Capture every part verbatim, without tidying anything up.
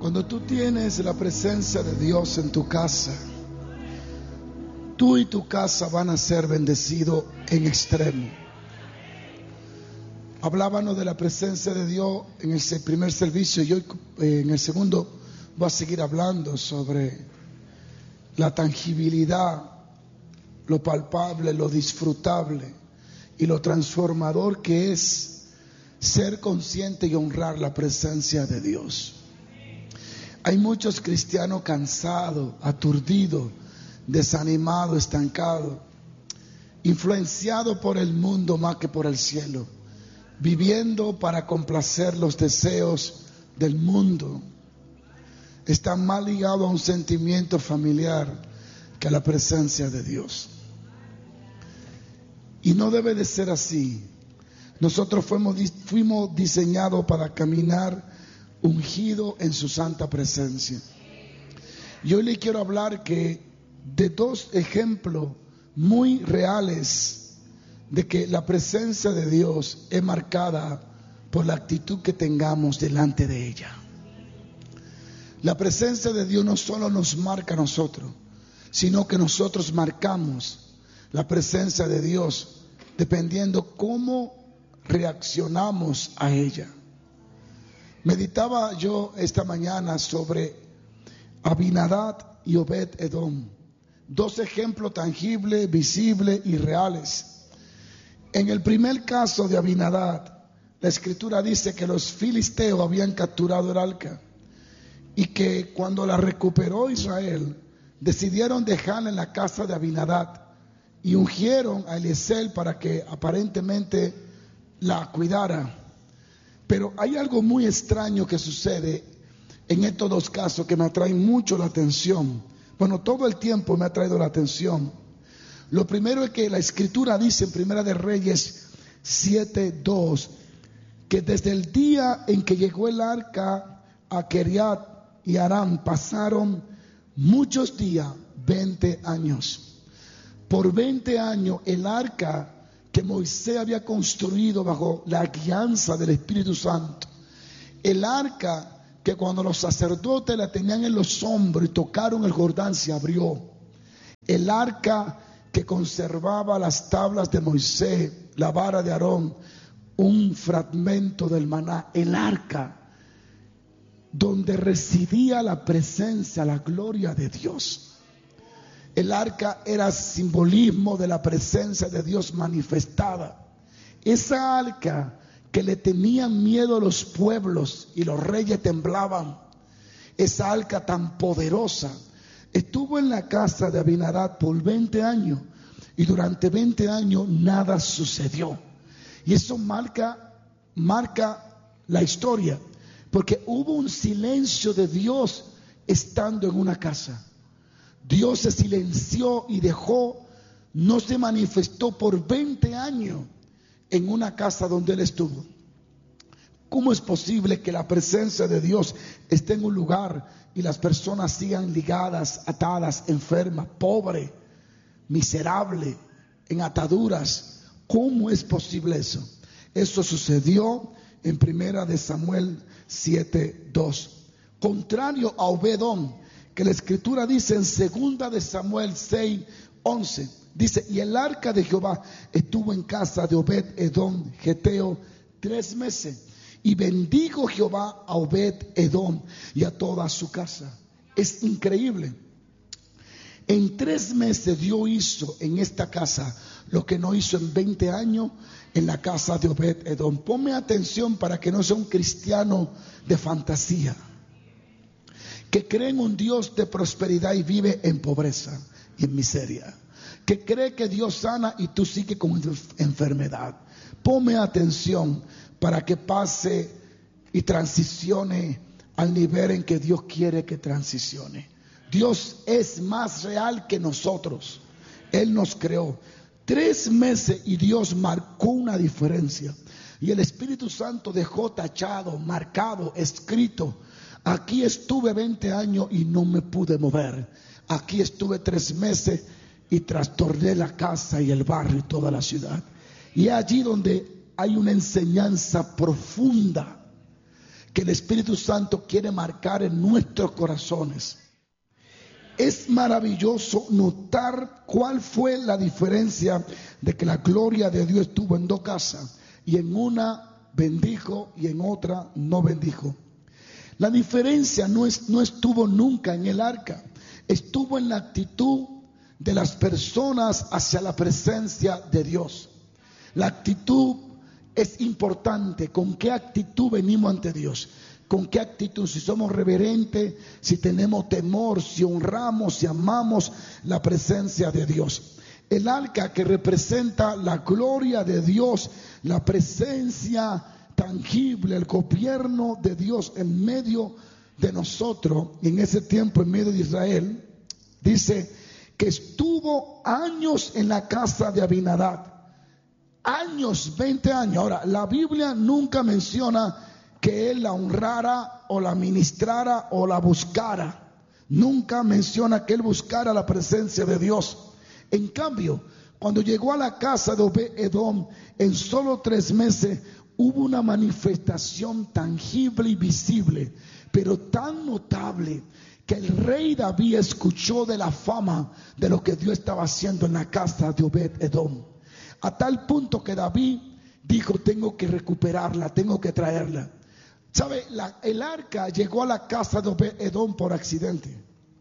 Cuando tú tienes la presencia de Dios en tu casa, tú y tu casa van a ser bendecidos en extremo. Hablábamos de la presencia de Dios en el primer servicio y hoy eh, en el segundo voy a seguir hablando sobre la tangibilidad, lo palpable, lo disfrutable y lo transformador que es ser consciente y honrar la presencia de Dios. Hay muchos cristianos cansados, aturdidos, desanimados, estancados, influenciados por el mundo más que por el cielo, viviendo para complacer los deseos del mundo. Están más ligados a un sentimiento familiar que a la presencia de Dios. Y no debe de ser así. Nosotros fuimos, fuimos diseñados para caminar ungido en su santa presencia. Y hoy le quiero hablar que de dos ejemplos muy reales de que la presencia de Dios es marcada por la actitud que tengamos delante de ella. La presencia de Dios no solo nos marca a nosotros, sino que nosotros marcamos la presencia de Dios dependiendo cómo reaccionamos a ella. Meditaba yo esta mañana sobre Abinadab y Obed-Edom, dos ejemplos tangibles, visibles y reales. En el primer caso de Abinadab, la escritura dice que los filisteos habían capturado el arca y que cuando la recuperó Israel, decidieron dejarla en la casa de Abinadab y ungieron a Eliezer para que aparentemente la cuidara. Pero hay algo muy extraño que sucede en estos dos casos que me atraen mucho la atención. Bueno, todo el tiempo me ha traído la atención. Lo primero es que la escritura dice en Primera de Reyes siete dos que desde el día en que llegó el arca a Kiriat y Aram pasaron muchos días, veinte años. Por veinte años el arca que Moisés había construido bajo la guianza del Espíritu Santo, el arca que cuando los sacerdotes la tenían en los hombros y tocaron el Jordán se abrió, el arca que conservaba las tablas de Moisés, la vara de Aarón, un fragmento del maná, el arca donde residía la presencia, la gloria de Dios. El arca era simbolismo de la presencia de Dios manifestada. Esa arca que le tenían miedo los pueblos y los reyes temblaban. Esa arca tan poderosa estuvo en la casa de Abinadab por veinte años y durante veinte años nada sucedió. Y eso marca, marca la historia, porque hubo un silencio de Dios estando en una casa. Dios se silenció y dejó, no se manifestó por veinte años en una casa donde Él estuvo. ¿Cómo es posible que la presencia de Dios esté en un lugar y las personas sigan ligadas, atadas, enfermas, pobres, miserables, en ataduras? ¿Cómo es posible eso? Eso sucedió en Primera de Samuel siete dos. Contrario a Obed-Edom, que la escritura dice en Segunda de Samuel seis once, dice, y el arca de Jehová estuvo en casa de Obed-Edom geteo tres meses, y bendijo Jehová a Obed-Edom y a toda su casa. Es increíble. En tres meses Dios hizo en esta casa lo que no hizo en veinte años en la casa de Obed-Edom. Ponme atención para que no sea un cristiano de fantasía, que cree en un Dios de prosperidad y vive en pobreza y en miseria, que cree que Dios sana y tú sigues con enfermedad. Ponme atención para que pase y transicione al nivel en que Dios quiere que transicione. Dios es más real que nosotros. Él nos creó. Tres meses y Dios marcó una diferencia. Y el Espíritu Santo dejó tachado, marcado, escrito: aquí estuve veinte años y no me pude mover. Aquí estuve tres meses y trastorné la casa y el barrio y toda la ciudad. Y es allí donde hay una enseñanza profunda que el Espíritu Santo quiere marcar en nuestros corazones. Es maravilloso notar cuál fue la diferencia de que la gloria de Dios estuvo en dos casas, y en una bendijo y en otra no bendijo. La diferencia no, es, no estuvo nunca en el arca, estuvo en la actitud de las personas hacia la presencia de Dios. La actitud es importante. ¿Con qué actitud venimos ante Dios? ¿Con qué actitud? Si somos reverentes, si tenemos temor, si honramos, si amamos la presencia de Dios. El arca, que representa la gloria de Dios, la presencia tangible, el gobierno de Dios en medio de nosotros, en ese tiempo en medio de Israel, dice que estuvo años en la casa de Abinadab. Años, veinte años. Ahora, la Biblia nunca menciona que él la honrara o la ministrara o la buscara. Nunca menciona que él buscara la presencia de Dios. En cambio, cuando llegó a la casa de Obed-Edom, en solo tres meses hubo una manifestación tangible y visible, pero tan notable, que el rey David escuchó de la fama de lo que Dios estaba haciendo en la casa de Obed-Edom. A tal punto que David dijo: tengo que recuperarla, tengo que traerla. ¿Sabe? La, el arca llegó a la casa de Obed-Edom por accidente.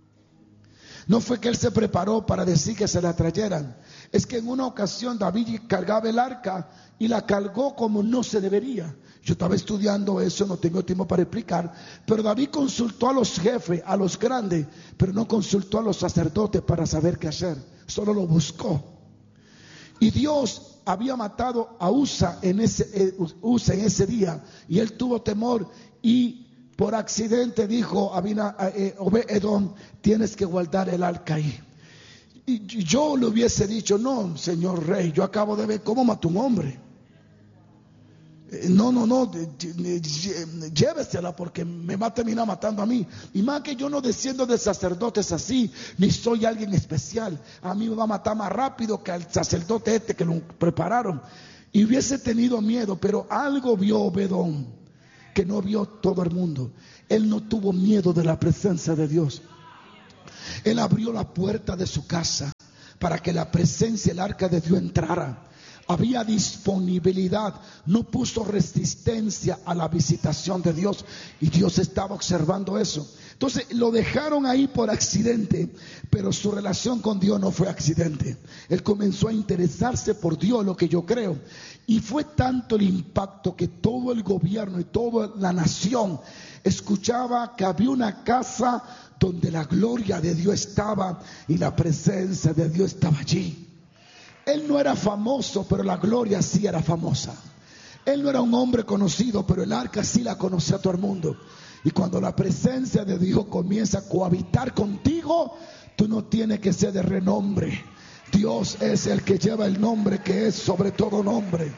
No fue que él se preparó para decir que se la trajeran. Es que en una ocasión David cargaba el arca y la cargó como no se debería. Yo estaba estudiando eso, no tengo tiempo para explicar, pero David consultó a los jefes, a los grandes, pero no consultó a los sacerdotes para saber qué hacer. Solo lo buscó. Y Dios había matado a Usa en ese, eh, Usa en ese día, y él tuvo temor y por accidente dijo a eh, Obed-Edom: tienes que guardar el arca ahí. Y yo le hubiese dicho: no, señor rey, yo acabo de ver cómo mató un hombre. No, no, no, llévesela porque me va a terminar matando a mí. Y más que yo no desciendo de sacerdotes así, ni soy alguien especial. A mí me va a matar más rápido que al sacerdote este que lo prepararon. Y hubiese tenido miedo, pero algo vio Obed-Edom que no vio todo el mundo. Él no tuvo miedo de la presencia de Dios. Él abrió la puerta de su casa para que la presencia, el arca de Dios entrara. Había disponibilidad, no puso resistencia a la visitación de Dios, y Dios estaba observando eso. Entonces lo dejaron ahí por accidente, pero su relación con Dios no fue accidente. Él comenzó a interesarse por Dios, lo que yo creo, y fue tanto el impacto que todo el gobierno y toda la nación escuchaba que había una casa donde la gloria de Dios estaba y la presencia de Dios estaba allí. Él no era famoso, pero la gloria sí era famosa. Él no era un hombre conocido, pero el arca sí la conocía a todo el mundo. Y cuando la presencia de Dios comienza a cohabitar contigo, tú no tienes que ser de renombre. Dios es el que lleva el nombre que es sobre todo nombre.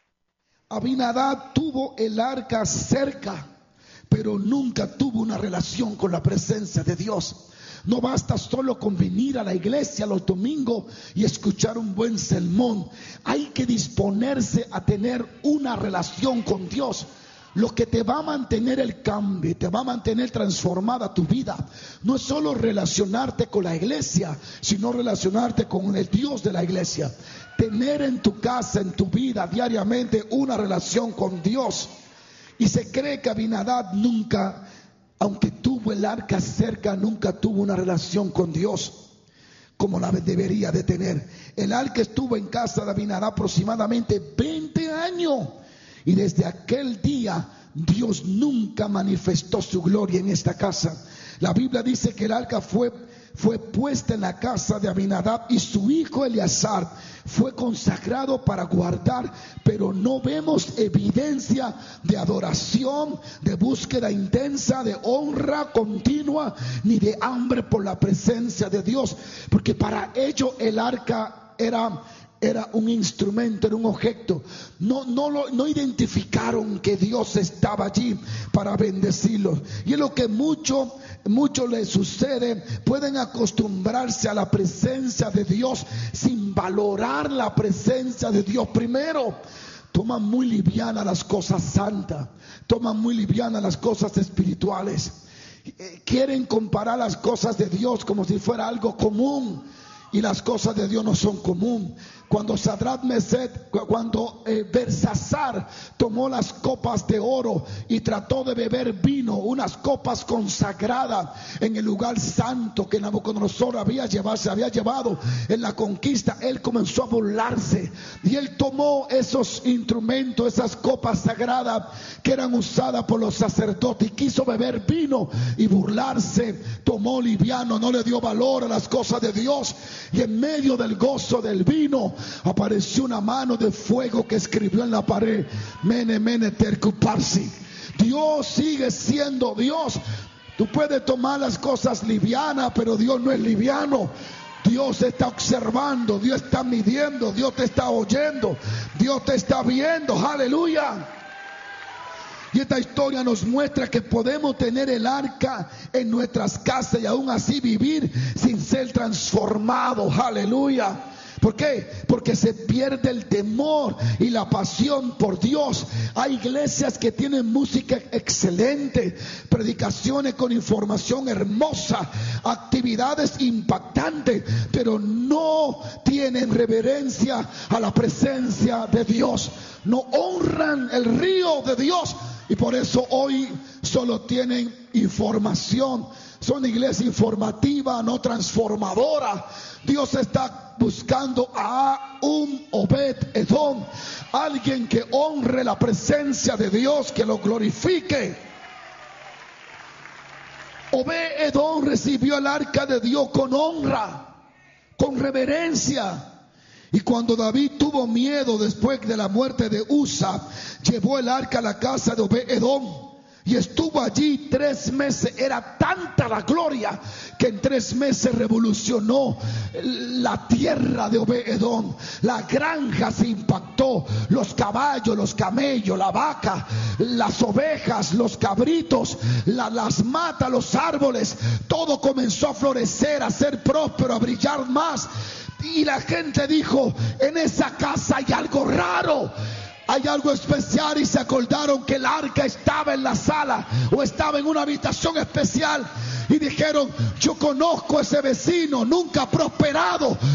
Abinadab tuvo el arca cerca, pero nunca tuvo una relación con la presencia de Dios. No basta solo con venir a la iglesia los domingos y escuchar un buen sermón. Hay que disponerse a tener una relación con Dios. Lo que te va a mantener el cambio, te va a mantener transformada tu vida, no es solo relacionarte con la iglesia, sino relacionarte con el Dios de la iglesia. Tener en tu casa, en tu vida, diariamente una relación con Dios. Y se cree que Abinadab nunca, aunque tuvo el arca cerca, nunca tuvo una relación con Dios como la debería de tener. El arca estuvo en casa de Abinadab aproximadamente veinte años. Y desde aquel día Dios nunca manifestó su gloria en esta casa. La Biblia dice que el arca fue, fue puesta en la casa de Abinadab y su hijo Eleazar fue consagrado para guardar, pero no vemos evidencia de adoración, de búsqueda intensa, de honra continua, ni de hambre por la presencia de Dios, porque para ello el arca era... Era un instrumento, era un objeto. No, no, lo, no identificaron que Dios estaba allí para bendecirlos. Y es lo que mucho, mucho les sucede. Pueden acostumbrarse a la presencia de Dios sin valorar la presencia de Dios primero. toman muy liviana las cosas santas, toman muy liviana las cosas espirituales. Quieren comparar las cosas de Dios como si fuera algo común, y las cosas de Dios no son común. Cuando Sadrach, Mesach, cuando eh, Belsasar tomó las copas de oro y trató de beber vino, unas copas consagradas en el lugar santo que Nabucodonosor había llevado, se había llevado en la conquista, él comenzó a burlarse, y él tomó esos instrumentos, esas copas sagradas que eran usadas por los sacerdotes, y quiso beber vino y burlarse. Tomó liviano, no le dio valor a las cosas de Dios, y en medio del gozo del vino apareció una mano de fuego que escribió en la pared: Mene, Mene, Tekel Parsi. Dios sigue siendo Dios. Tú puedes tomar las cosas livianas, pero Dios no es liviano. Dios está observando, Dios está midiendo, Dios te está oyendo, Dios te está viendo. Aleluya. Y esta historia nos muestra que podemos tener el arca en nuestras casas y aún así vivir sin ser transformados. Aleluya. ¿Por qué? Porque se pierde el temor y la pasión por Dios. Hay iglesias que tienen música excelente, predicaciones con información hermosa, actividades impactantes, pero no tienen reverencia a la presencia de Dios. No honran el río de Dios, y por eso hoy solo tienen información. Son iglesias informativas, no transformadoras. Dios está buscando a un Obed Edom, alguien que honre la presencia de Dios, que lo glorifique. Obed Edom recibió el arca de Dios con honra, con reverencia. Y cuando David tuvo miedo después de la muerte de Usa, llevó el arca a la casa de Obed Edom y estuvo allí tres meses. Era tanta la gloria que en tres meses revolucionó la tierra de Obed Edom. La granja se impactó, los caballos, los camellos, la vaca, las ovejas, los cabritos, la, las matas, los árboles, todo comenzó a florecer, a ser próspero, a brillar más. Y la gente dijo: en esa casa hay algo raro, hay algo especial. Y se acordaron que el arca estaba en la sala o estaba en una habitación especial, y dijeron: yo conozco a ese vecino, nunca ha prosperado,